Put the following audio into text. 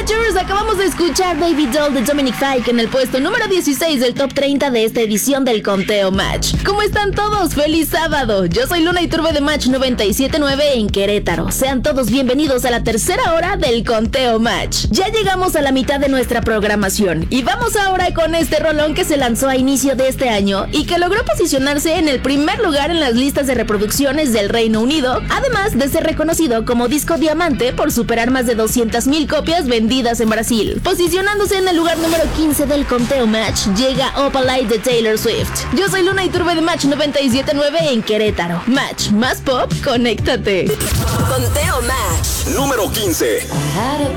Matchers, acabamos de escuchar Baby Doll de Dominic Fike en el puesto número 16 del top 30 de esta edición del Conteo Match. ¿Cómo están todos? ¡Feliz sábado! Yo soy Luna Iturbe de Match 97.9 en Querétaro. Sean todos bienvenidos a la tercera hora del Conteo Match. Ya llegamos a la mitad de nuestra programación y vamos ahora con este rolón que se lanzó a inicio de este año y que logró posicionarse en el primer lugar en las listas de reproducciones del Reino Unido, además de ser reconocido como disco diamante por superar más de 200,000 copias vendidas en Brasil. Posicionándose en el lugar número 15 del Conteo Match, llega Opalite de Taylor Swift. Yo soy Luna Iturbe de Match 97.9 en Querétaro. Match más pop, conéctate. Conteo Match número 15.